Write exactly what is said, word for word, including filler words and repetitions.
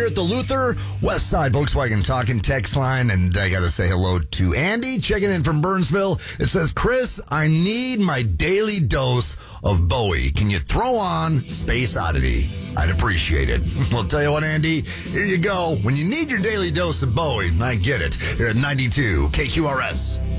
here at the Luther West Side Volkswagen Talking text line, and I got to say hello to Andy checking in from Burnsville. It says, Chris, I need my daily dose of Bowie. Can you throw on Space Oddity? I'd appreciate it. Well, tell you what, Andy, here you go. When you need your daily dose of Bowie, I get it. Here at ninety-two K Q R S.